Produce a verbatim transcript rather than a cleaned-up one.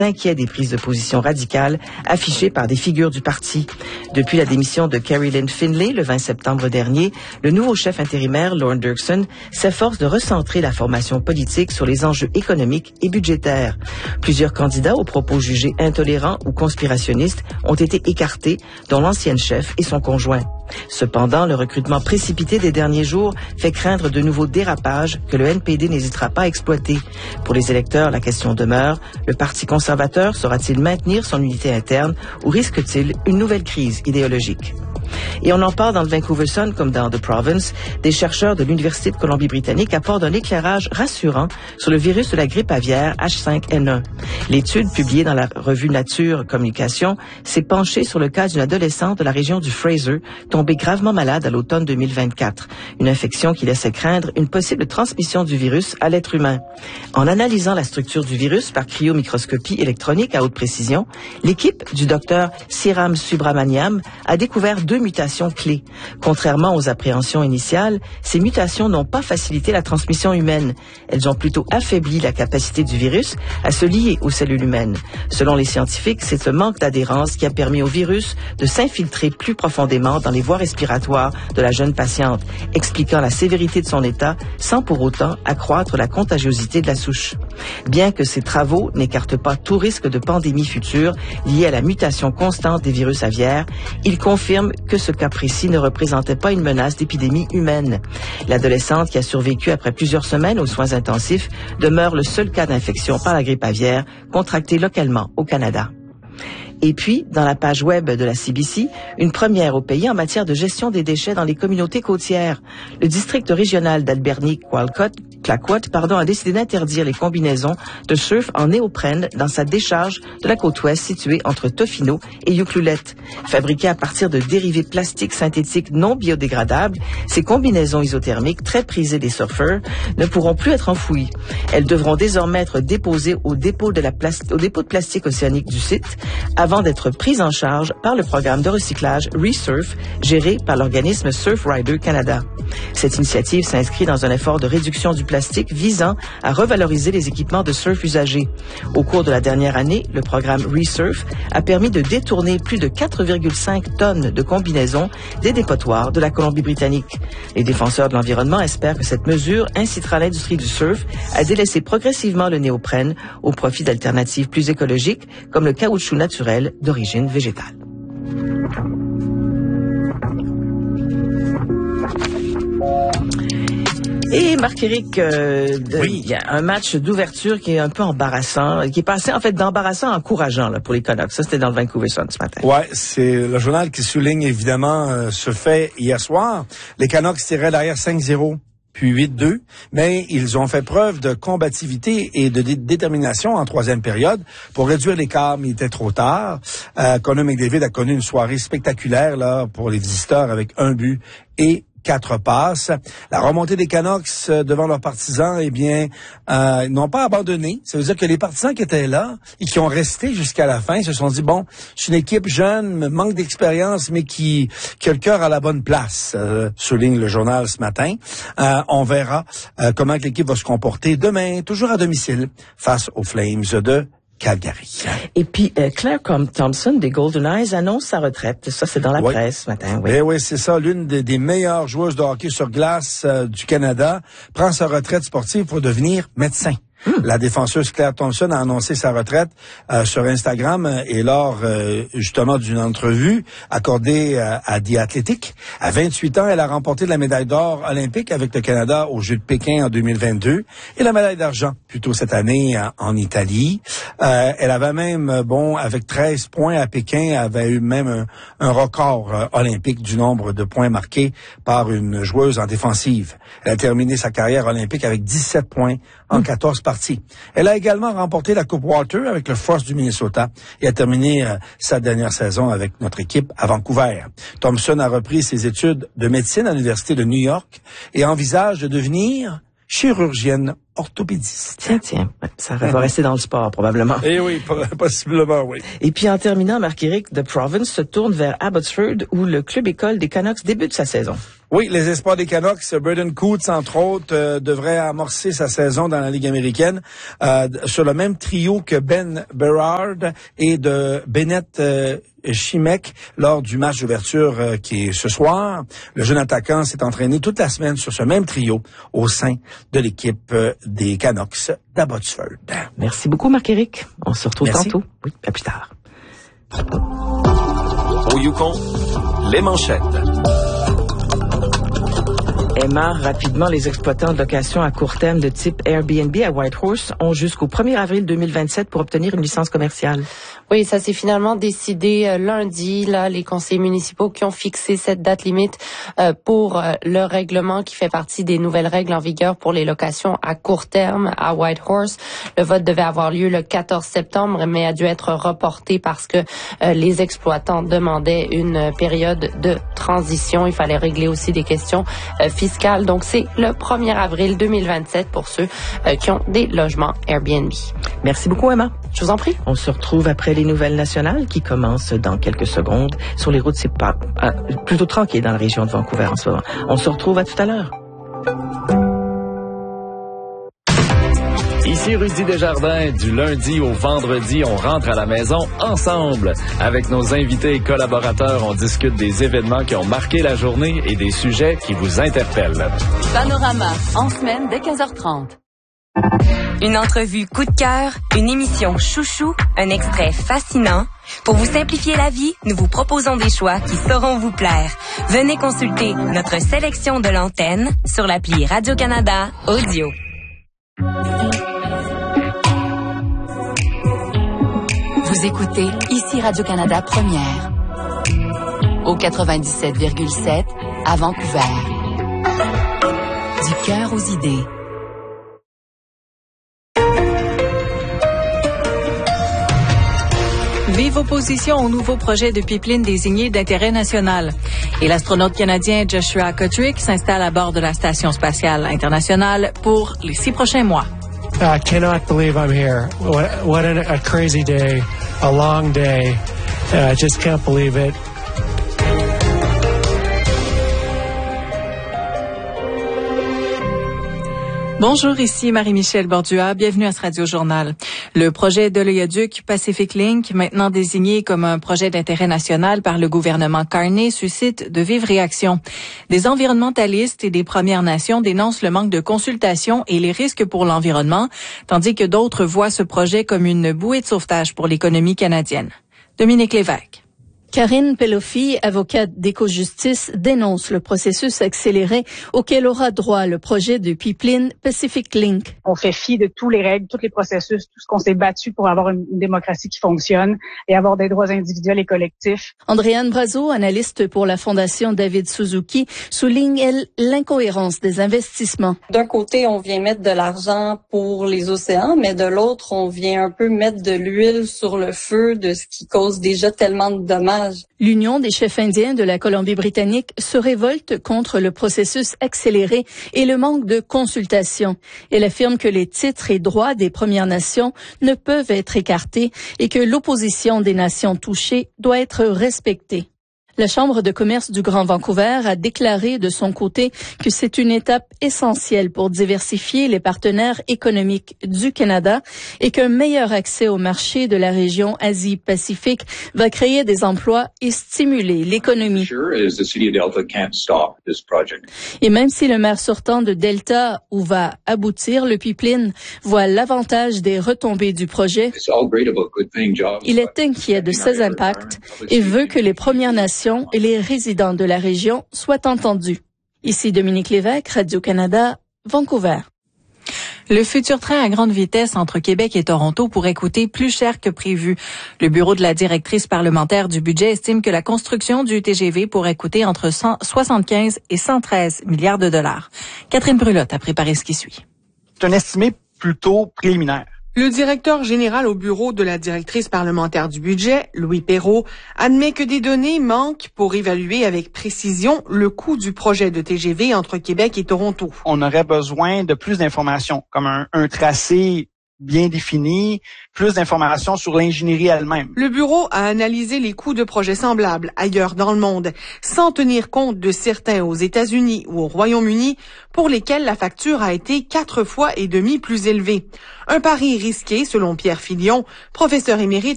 inquiets des prises de position radicales affichées par des figures du parti. Depuis la démission de Carrie-Lynne Finlay le vingt septembre dernier, le nouveau chef intérimaire, Lorne Dirksen, s'efforce de recentrer la formation politique sur les enjeux économiques et budgétaires. Plusieurs candidats aux propos jugés intolérants ou conspirationnistes ont été écartés, dont l'ancienne chef et son conjoint. Cependant, le recrutement précipité des derniers jours fait craindre de nouveaux dérapages que le N P D n'hésitera pas à exploiter. Pour les électeurs, la question demeure, le Parti conservateur saura-t-il maintenir son unité interne ou risque-t-il une nouvelle crise idéologique? Et on en parle dans le Vancouver Sun comme dans The Province. Des chercheurs de l'Université de Colombie-Britannique apportent un éclairage rassurant sur le virus de la grippe aviaire H cinq N un. L'étude publiée dans la revue Nature Communication s'est penchée sur le cas d'une adolescente de la région du Fraser tombée gravement malade à l'automne deux mille vingt-quatre. Une infection qui laissait craindre une possible transmission du virus à l'être humain. En analysant la structure du virus par cryomicroscopie électronique à haute précision, l'équipe du docteur Siram Subramaniam a découvert deux mutations clés. Contrairement aux appréhensions initiales, ces mutations n'ont pas facilité la transmission humaine. Elles ont plutôt affaibli la capacité du virus à se lier aux cellules humaines. Selon les scientifiques, c'est ce manque d'adhérence qui a permis au virus de s'infiltrer plus profondément dans les voies respiratoires de la jeune patiente, expliquant la sévérité de son état sans pour autant accroître la contagiosité de la souche. Bien que ces travaux n'écartent pas tout risque de pandémie future liée à la mutation constante des virus aviaires, ils confirment que ce cas précis ne représentait pas une menace d'épidémie humaine. L'adolescente qui a survécu après plusieurs semaines aux soins intensifs demeure le seul cas d'infection par la grippe aviaire contracté localement au Canada. Et puis, dans la page web de la C B C, une première au pays en matière de gestion des déchets dans les communautés côtières. Le district régional d'Alberni-Clayoquot Clayoquot, pardon, a décidé d'interdire les combinaisons de surf en néoprène dans sa décharge de la côte ouest située entre Tofino et Ucluelet. Fabriquées à partir de dérivés plastiques synthétiques non biodégradables, ces combinaisons isothermiques très prisées des surfeurs ne pourront plus être enfouies. Elles devront désormais être déposées au dépôt de, la plas- au dépôt de plastique océanique du site avant d'être prises en charge par le programme de recyclage Resurf géré par l'organisme Surfrider Canada. Cette initiative s'inscrit dans un effort de réduction du plastique visant à revaloriser les équipements de surf usagés. Au cours de la dernière année, le programme Resurf a permis de détourner plus de quatre virgule cinq tonnes de combinaisons des dépotoirs de la Colombie-Britannique. Les défenseurs de l'environnement espèrent que cette mesure incitera l'industrie du surf à délaisser progressivement le néoprène au profit d'alternatives plus écologiques comme le caoutchouc naturel d'origine végétale. Et Marc-Éric, euh, oui. Il y a un match d'ouverture qui est un peu embarrassant, qui est passé en fait d'embarrassant à encourageant là, pour les Canucks. Ça, c'était dans le Vancouver Sun ce matin. Ouais, c'est le journal qui souligne évidemment euh, ce fait hier soir. Les Canucks tiraient derrière cinq zéro. Puis huit deux, mais ils ont fait preuve de combativité et de dé- détermination en troisième période pour réduire l'écart, mais il était trop tard. Euh, Connor McDavid a connu une soirée spectaculaire là pour les visiteurs avec un but et quatre passes. La remontée des Canucks euh, devant leurs partisans, eh bien, euh, n'ont pas abandonné. Ça veut dire que les partisans qui étaient là et qui ont resté jusqu'à la fin se sont dit, bon, c'est une équipe jeune, manque d'expérience, mais qui, qui a le cœur à la bonne place, euh, souligne le journal ce matin. Euh, on verra euh, comment l'équipe va se comporter demain, toujours à domicile, face aux Flames de Calgary. Et puis, euh, Claire Thompson des Golden Eyes annonce sa retraite. Ça, c'est dans la oui. presse ce matin. Oui, eh oui, c'est ça. L'une des, des meilleures joueuses de hockey sur glace euh, du Canada prend sa retraite sportive pour devenir médecin. Hum. La défenseuse Claire Thompson a annoncé sa retraite euh, sur Instagram euh, et lors euh, justement d'une entrevue accordée euh, à The Athletic. À vingt-huit ans, elle a remporté la médaille d'or olympique avec le Canada aux Jeux de Pékin en deux mille vingt-deux et la médaille d'argent plus tôt cette année en, en Italie. Euh, elle avait même, bon, avec treize points à Pékin, avait eu même un, un record euh, olympique du nombre de points marqués par une joueuse en défensive. Elle a terminé sa carrière olympique avec dix-sept points en hum. quatorze parties. Elle a également remporté la Coupe Walter avec le Frost du Minnesota et a terminé euh, sa dernière saison avec notre équipe à Vancouver. Thompson a repris ses études de médecine à l'Université de New York et envisage de devenir chirurgienne orthopédiste. Tiens, tiens, ça va rester dans le sport probablement. Eh oui, possiblement, oui. Et puis en terminant, Marc-Éric, The Province se tourne vers Abbotsford où le club école des Canucks débute sa saison. Oui, les espoirs des Canucks, Braden Coots, entre autres, euh, devrait amorcer sa saison dans la Ligue américaine euh, sur le même trio que Ben Berard et de Bennett euh, Chimek lors du match d'ouverture euh, qui est ce soir. Le jeune attaquant s'est entraîné toute la semaine sur ce même trio au sein de l'équipe euh, des Canucks d'Abbotsford. Merci beaucoup, Marc-Éric. On se retrouve Merci. tantôt. Oui, à plus tard. Au Yukon, les manchettes. Emma, rapidement, les exploitants de location à court terme de type Airbnb à Whitehorse ont jusqu'au premier avril deux mille vingt-sept pour obtenir une licence commerciale. Oui, ça s'est finalement décidé euh, lundi, là, les conseillers municipaux qui ont fixé cette date limite euh, pour euh, le règlement qui fait partie des nouvelles règles en vigueur pour les locations à court terme à Whitehorse. Le vote devait avoir lieu le quatorze septembre, mais a dû être reporté parce que euh, les exploitants demandaient une période de transition. Il fallait régler aussi des questions euh, fiscales. Donc, c'est le premier avril deux mille vingt-sept pour ceux euh, qui ont des logements Airbnb. Merci beaucoup, Emma. Je vous en prie. On se retrouve après les nouvelles nationales qui commencent dans quelques secondes. Sur les routes, c'est pas euh, plutôt tranquille dans la région de Vancouver en ce moment. On se retrouve à tout à l'heure. Ici Rudy Desjardins. Du lundi au vendredi, on rentre à la maison ensemble. Avec nos invités et collaborateurs, on discute des événements qui ont marqué la journée et des sujets qui vous interpellent. Panorama, en semaine dès quinze heures trente. Une entrevue coup de cœur, une émission chouchou, un extrait fascinant. Pour vous simplifier la vie, nous vous proposons des choix qui sauront vous plaire. Venez consulter notre sélection de l'antenne sur l'appli Radio-Canada Audio. Vous écoutez ici Radio-Canada Première. Au quatre-vingt-dix-sept virgule sept à Vancouver. Du cœur aux idées. Vive opposition au nouveau projet de pipeline désigné d'intérêt national. Et l'astronaute canadien Joshua Kotrick s'installe à bord de la Station spatiale internationale pour les six prochains mois. I cannot believe I'm here. What, what an, a crazy day, a long day. I uh, just can't believe it. Bonjour, ici Marie-Michel Bordua. Bienvenue à ce Radio-Journal. Le projet de l'oléoduc Pacific Link, maintenant désigné comme un projet d'intérêt national par le gouvernement Carney, suscite de vives réactions. Des environnementalistes et des Premières Nations dénoncent le manque de consultation et les risques pour l'environnement, tandis que d'autres voient ce projet comme une bouée de sauvetage pour l'économie canadienne. Dominique Lévesque. Karine Peloffi, avocate d'Éco-Justice, dénonce le processus accéléré auquel aura droit le projet de pipeline Pacific Link. On fait fi de tous les règles, tous les processus, tout ce qu'on s'est battu pour avoir une, une démocratie qui fonctionne et avoir des droits individuels et collectifs. Andréane Brazeau, analyste pour la Fondation David Suzuki, souligne, elle, l'incohérence des investissements. D'un côté, on vient mettre de l'argent pour les océans, mais de l'autre, on vient un peu mettre de l'huile sur le feu de ce qui cause déjà tellement de dommages. L'Union des chefs indiens de la Colombie-Britannique se révolte contre le processus accéléré et le manque de consultation. Elle affirme que les titres et droits des Premières Nations ne peuvent être écartés et que l'opposition des nations touchées doit être respectée. La Chambre de commerce du Grand Vancouver a déclaré de son côté que c'est une étape essentielle pour diversifier les partenaires économiques du Canada et qu'un meilleur accès au marché de la région Asie-Pacifique va créer des emplois et stimuler l'économie. Et même si le maire sortant de Delta, où va aboutir le pipeline, voit l'avantage des retombées du projet, il est inquiet de ses impacts et veut que les Premières Nations et les résidents de la région soient entendus. Ici Dominique Lévesque, Radio-Canada, Vancouver. Le futur train à grande vitesse entre Québec et Toronto pourrait coûter plus cher que prévu. Le bureau de la directrice parlementaire du budget estime que la construction du T G V pourrait coûter entre cent soixante-quinze et cent treize milliards de dollars. Catherine Brulotte a préparé ce qui suit. C'est un estimé plutôt préliminaire. Le directeur général au bureau de la directrice parlementaire du budget, Louis Perrault, admet que des données manquent pour évaluer avec précision le coût du projet de T G V entre Québec et Toronto. On aurait besoin de plus d'informations, comme un, un tracé bien défini, plus d'informations sur l'ingénierie elle-même. Le bureau a analysé les coûts de projets semblables ailleurs dans le monde, sans tenir compte de certains aux États-Unis ou au Royaume-Uni, pour lesquels la facture a été quatre fois et demi plus élevée. Un pari risqué, selon Pierre Filion, professeur émérite